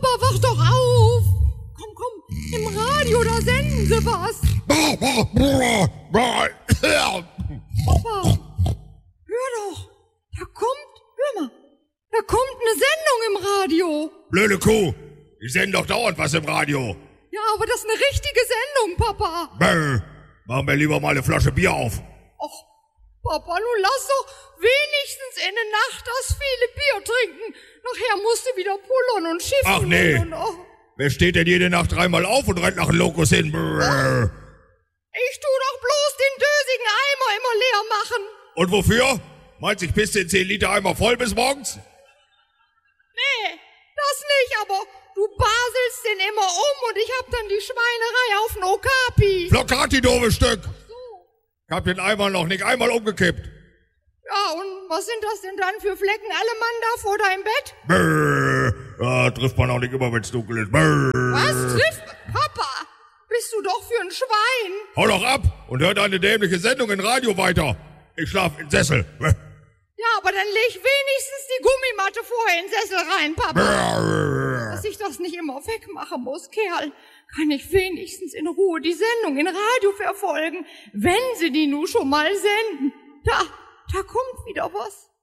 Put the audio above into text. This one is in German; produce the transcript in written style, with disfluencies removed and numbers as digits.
Papa, wach doch auf. Komm, im Radio, da senden sie was. Papa, hör doch, da kommt eine Sendung im Radio. Blöde Kuh, die senden doch dauernd was im Radio. Ja, aber das ist eine richtige Sendung, Papa. Machen wir lieber mal eine Flasche Bier auf. Och, Papa, nun lass doch wenigstens in der Nacht das viele Bier trinken. Nachher musst du wieder pullern und schiffen. Ach nee, wer steht denn jede Nacht dreimal auf und rennt nach dem Lokus hin? Ich tu doch bloß den dösigen Eimer immer leer machen. Und wofür? Meinst du, ich pisse den 10 Liter Eimer voll bis morgens? Nee, das nicht, aber du baselst den immer um und ich hab dann die Schweinerei auf den Okapi. Flocati, doofes Stück. Ach so. Ich hab den Eimer noch nicht einmal umgekippt. Ja, und was sind das denn dann für Flecken, alle Mann da vor deinem Bett? Ja, trifft man auch nicht immer, wenn's dunkel ist. Was trifft? Papa, bist du doch für ein Schwein. Hau doch ab und hör deine dämliche Sendung im Radio weiter. Ich schlaf im Sessel. Ja, aber dann leg wenigstens die Gummimatte vorher in den Sessel rein, Papa. Dass ich das nicht immer wegmachen muss, Kerl, kann ich wenigstens in Ruhe die Sendung in Radio verfolgen, wenn sie die nun schon mal senden. Da kommt wieder was.